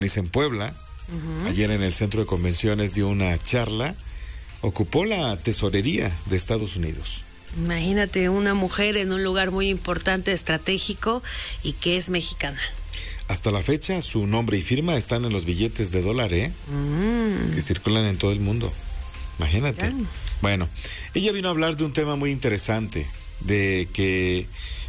en Puebla. Ayer en el Centro de Convenciones dio una charla, ocupó la tesorería de Estados Unidos. Imagínate, una mujer en un lugar muy importante, estratégico, y que es mexicana. Hasta la fecha su nombre y firma están en los billetes de dólar, que circulan en todo el mundo. Imagínate. Ya. Bueno, ella vino a hablar de un tema muy interesante, de que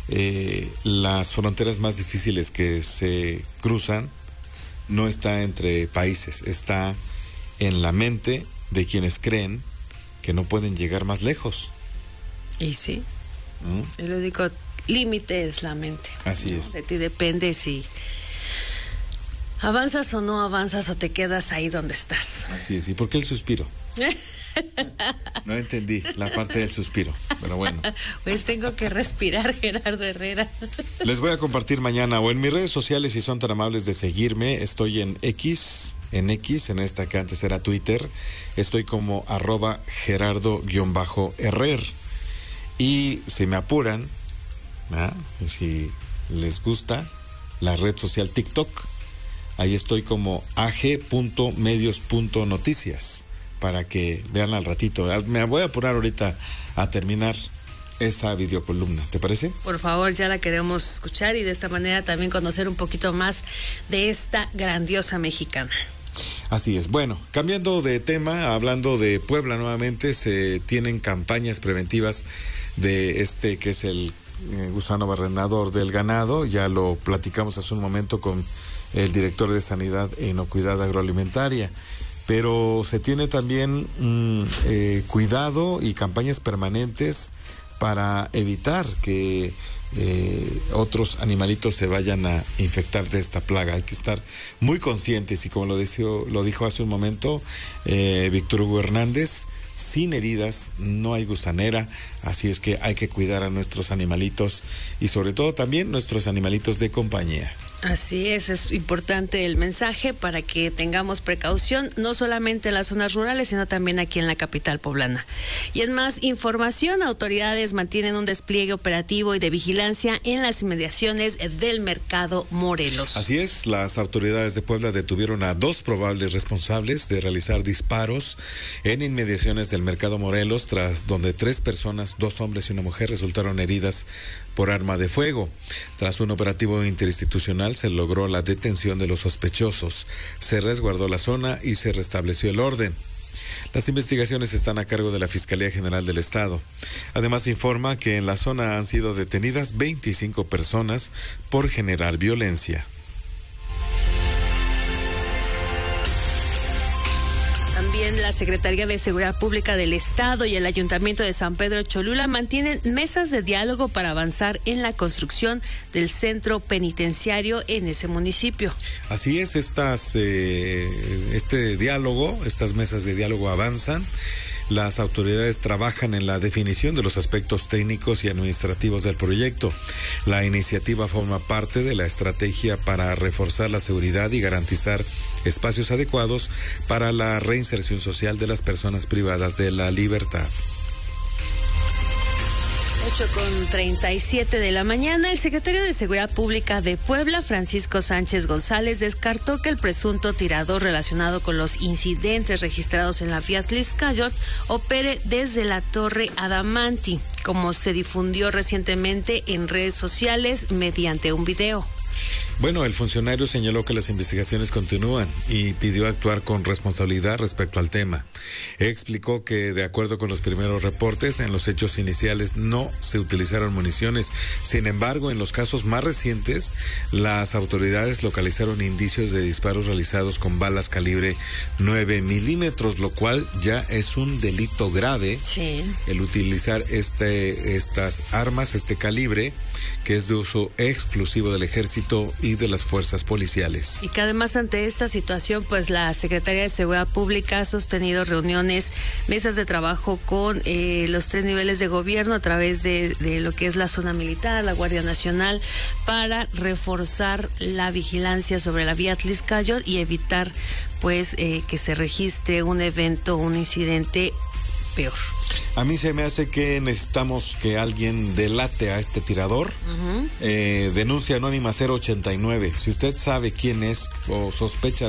las fronteras más difíciles que se cruzan no está entre países, está en la mente de quienes creen que no pueden llegar más lejos. Y sí, el único límite es la mente. Así es. De ti depende si avanzas o no avanzas o te quedas ahí donde estás. Así es. ¿Y por qué el suspiro? No entendí la parte del suspiro, pero bueno. Pues tengo que respirar, Gerardo Herrera. Les voy a compartir mañana o en mis redes sociales, si son tan amables de seguirme. Estoy en X, en esta que antes era Twitter. Estoy como @Gerardo_Herrer. Y si me apuran, y si les gusta, la red social TikTok, ahí estoy como ag.medios.noticias, para que vean al ratito. Me voy a apurar ahorita a terminar esa videocolumna, ¿te parece? Por favor, ya la queremos escuchar y de esta manera también conocer un poquito más de esta grandiosa mexicana. Así es. Bueno, cambiando de tema, hablando de Puebla nuevamente, se tienen campañas preventivas de que es el gusano barrenador del ganado. Ya lo platicamos hace un momento con el director de Sanidad e Inocuidad Agroalimentaria. Pero se tiene también cuidado y campañas permanentes para evitar que otros animalitos se vayan a infectar de esta plaga. Hay que estar muy conscientes y como lo dijo hace un momento Víctor Hugo Hernández, sin heridas no hay gusanera, así es que hay que cuidar a nuestros animalitos y sobre todo también nuestros animalitos de compañía. Así es importante el mensaje para que tengamos precaución, no solamente en las zonas rurales, sino también aquí en la capital poblana. Y en más información, autoridades mantienen un despliegue operativo y de vigilancia en las inmediaciones del Mercado Morelos. Así es, las autoridades de Puebla detuvieron a 2 probables responsables de realizar disparos en inmediaciones del Mercado Morelos, tras donde 3 personas, 2 hombres y una mujer, resultaron heridas por arma de fuego. Tras un operativo interinstitucional se logró la detención de los sospechosos, se resguardó la zona y se restableció el orden. Las investigaciones están a cargo de la Fiscalía General del Estado. Además, informa que en la zona han sido detenidas 25 personas por generar violencia. También la Secretaría de Seguridad Pública del Estado y el Ayuntamiento de San Pedro Cholula mantienen mesas de diálogo para avanzar en la construcción del centro penitenciario en ese municipio. Así es, estas mesas de diálogo avanzan. Las autoridades trabajan en la definición de los aspectos técnicos y administrativos del proyecto. La iniciativa forma parte de la estrategia para reforzar la seguridad y garantizar espacios adecuados para la reinserción social de las personas privadas de la libertad. 8:37 de la mañana, el secretario de Seguridad Pública de Puebla, Francisco Sánchez González, descartó que el presunto tirador relacionado con los incidentes registrados en la vía Tlaxcayot opere desde la Torre Adamanti, como se difundió recientemente en redes sociales mediante un video. Bueno, el funcionario señaló que las investigaciones continúan y pidió actuar con responsabilidad respecto al tema. Explicó que, de acuerdo con los primeros reportes, en los hechos iniciales no se utilizaron municiones. Sin embargo, en los casos más recientes, las autoridades localizaron indicios de disparos realizados con balas calibre 9 milímetros, lo cual ya es un delito grave. Sí. El utilizar estas armas, este calibre, que es de uso exclusivo del ejército y de las fuerzas policiales. Y que además ante esta situación, pues la Secretaría de Seguridad Pública ha sostenido reuniones, mesas de trabajo con los 3 niveles de gobierno a través de lo que es la zona militar, la Guardia Nacional, para reforzar la vigilancia sobre la vía Tlaxcayot y evitar pues que se registre un evento, un incidente peor. A mí se me hace que necesitamos que alguien delate a este tirador. Denuncia anónima 089. Si usted sabe quién es o sospecha